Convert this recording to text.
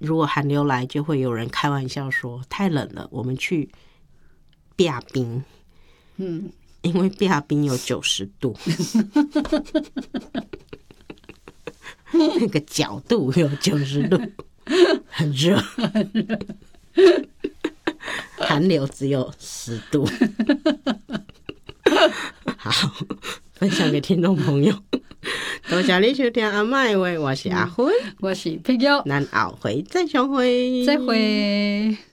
如果寒流来，就会有人开玩笑说太冷了，我们去避冰。因为避冰有90度，那个角度有90度，很热。寒流只有10度。好，分享给听众朋友。多谢你收听阿嬷的话，我是阿芬， 我是佩娇， 咱后回再相会， 再会。